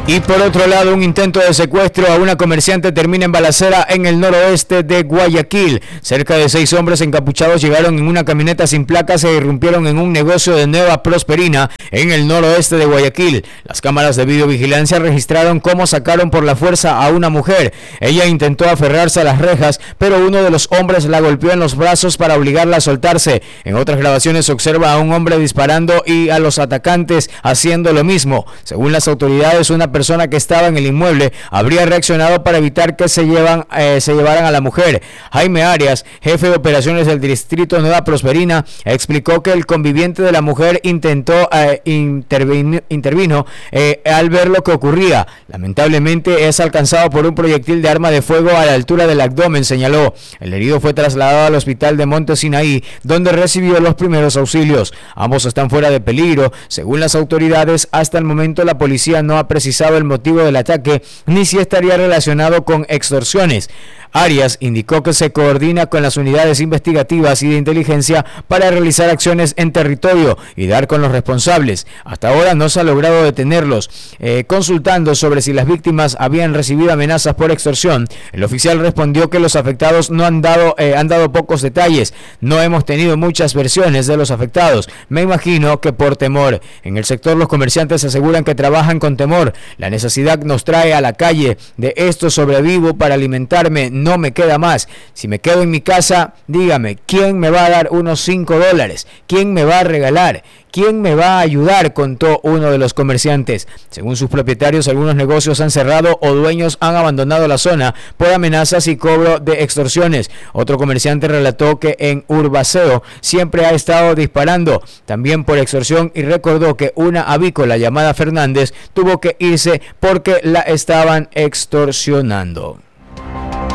Y por otro lado, un intento de secuestro a una comerciante termina en balacera en el noroeste de Guayaquil. Cerca de 6 hombres encapuchados llegaron en una camioneta sin placas e irrumpieron en un negocio de Nueva Prosperina en el noroeste de Guayaquil. Las cámaras de videovigilancia registraron cómo sacaron por la fuerza a una mujer. Ella intentó aferrarse a las rejas, pero uno de los hombres la golpeó en los brazos para obligarla a soltarse. En otras grabaciones se observa a un hombre disparando y a los atacantes haciendo lo mismo. Según las autoridades, una persona que estaba en el inmueble habría reaccionado para evitar que se llevaran a la mujer. Jaime Arias, jefe de operaciones del distrito Nueva Prosperina, explicó que el conviviente de la mujer intervino al ver lo que ocurría. Lamentablemente es alcanzado por un proyectil de arma de fuego a la altura del abdomen, señaló. El herido fue trasladado al hospital de Monte Sinaí, donde recibió los primeros auxilios. Ambos están fuera de peligro. Según las autoridades, hasta el momento la policía no ha precisado el motivo del ataque ni si estaría relacionado con extorsiones. Arias indicó que se coordina con las unidades investigativas y de inteligencia para realizar acciones en territorio y dar con los responsables. Hasta ahora no se ha logrado detenerlos. Consultando sobre si las víctimas habían recibido amenazas por extorsión, el oficial respondió que los afectados han dado pocos detalles. No hemos tenido muchas versiones de los afectados. Me imagino que por temor. En el sector los comerciantes aseguran que trabajan con temor. La necesidad nos trae a la calle. De esto sobrevivo para alimentarme. No me queda más. Si me quedo en mi casa, dígame, ¿quién me va a dar unos $5? ¿Quién me va a regalar? ¿Quién me va a ayudar?, contó uno de los comerciantes. Según sus propietarios, algunos negocios han cerrado o dueños han abandonado la zona por amenazas y cobro de extorsiones. Otro comerciante relató que en Urbaceo siempre ha estado disparando, también por extorsión, y recordó que una avícola llamada Fernández tuvo que irse porque la estaban extorsionando.